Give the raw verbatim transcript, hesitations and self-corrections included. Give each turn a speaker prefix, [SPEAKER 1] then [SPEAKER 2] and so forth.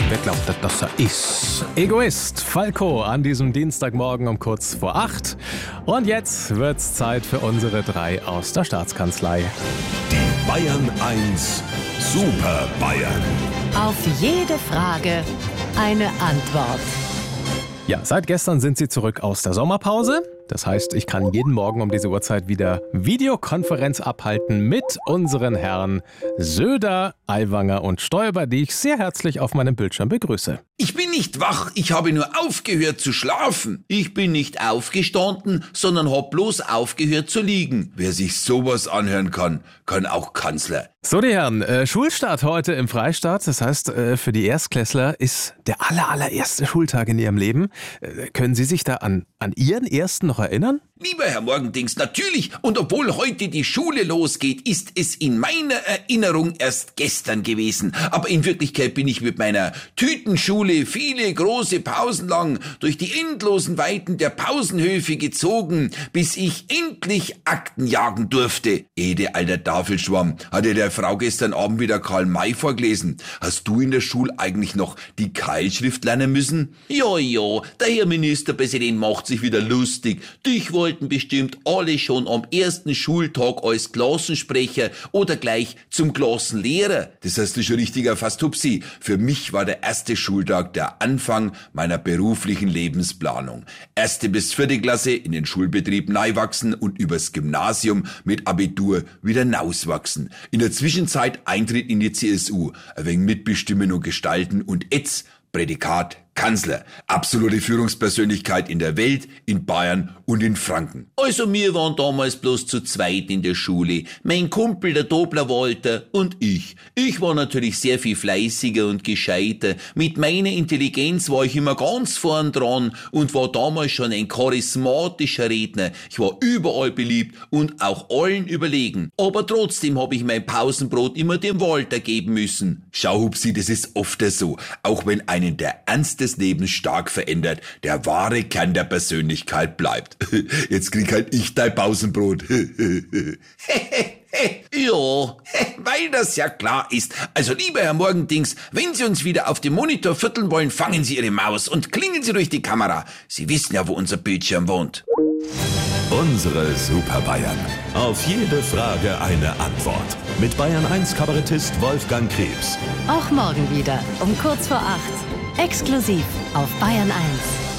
[SPEAKER 1] Wer glaubt, dass er ist? Egoist, Falco an diesem Dienstagmorgen um kurz vor acht. Und jetzt wird's Zeit für unsere drei aus der Staatskanzlei.
[SPEAKER 2] Die Bayern eins Super Bayern.
[SPEAKER 3] Auf jede Frage eine Antwort.
[SPEAKER 1] Ja, seit gestern sind sie zurück aus der Sommerpause. Das heißt, ich kann jeden Morgen um diese Uhrzeit wieder Videokonferenz abhalten mit unseren Herren Söder, Aiwanger und Stoiber, die ich sehr herzlich auf meinem Bildschirm begrüße.
[SPEAKER 4] Ich bin nicht wach, ich habe nur aufgehört zu schlafen. Ich bin nicht aufgestanden, sondern hab bloß aufgehört zu liegen. Wer sich sowas anhören kann, kann auch Kanzler.
[SPEAKER 1] So, die Herren, äh, Schulstart heute im Freistaat. Das heißt, äh, für die Erstklässler ist der aller, allererste Schultag in ihrem Leben. Äh, können Sie sich da an, an Ihren ersten noch erinnern?
[SPEAKER 4] Lieber Herr Morgendings, natürlich, und obwohl heute die Schule losgeht, ist es in meiner Erinnerung erst gestern gewesen. Aber in Wirklichkeit bin ich mit meiner Tütenschule viele große Pausen lang durch die endlosen Weiten der Pausenhöfe gezogen, bis ich endlich Akten jagen durfte. Ede, alter Tafelschwamm, hatte der Frau gestern Abend wieder Karl May vorgelesen. Hast du in der Schule eigentlich noch die Keilschrift lernen müssen? Ja, ja, der Herr Ministerpräsident macht sich wieder lustig. Dich wollten bestimmt alle schon am ersten Schultag als Klassensprecher oder gleich zum Klassenlehrer. Das hast du schon richtig erfasst, Hupsi. Für mich war der erste Schultag der Anfang meiner beruflichen Lebensplanung. Erste bis vierte Klasse in den Schulbetrieb neiwachsen und übers Gymnasium mit Abitur wieder nauswachsen. In der Zwischenzeit Eintritt in die C S U, ein wenig mitbestimmen und gestalten und jetzt Prädikat Kanzler. Absolute Führungspersönlichkeit in der Welt, in Bayern und in Franken. Also wir waren damals bloß zu zweit in der Schule. Mein Kumpel, der Dobler Walter und ich. Ich war natürlich sehr viel fleißiger und gescheiter. Mit meiner Intelligenz war ich immer ganz vorn dran und war damals schon ein charismatischer Redner. Ich war überall beliebt und auch allen überlegen. Aber trotzdem habe ich mein Pausenbrot immer dem Walter geben müssen. Schau, Hupsi, das ist oft so. Auch wenn einen der Ernst des Lebens stark verändert, der wahre Kern der Persönlichkeit bleibt. Jetzt krieg halt ich dein Pausenbrot. Ja, weil das ja klar ist. Also lieber Herr Morgendings, wenn Sie uns wieder auf dem Monitor vierteln wollen, fangen Sie Ihre Maus und klingen Sie durch die Kamera. Sie wissen ja, wo unser Bildschirm wohnt.
[SPEAKER 2] Unsere Super Bayern. Auf jede Frage eine Antwort. Mit Bayern eins Kabarettist Wolfgang Krebs.
[SPEAKER 3] Auch morgen wieder um kurz vor acht. Exklusiv auf Bayern eins.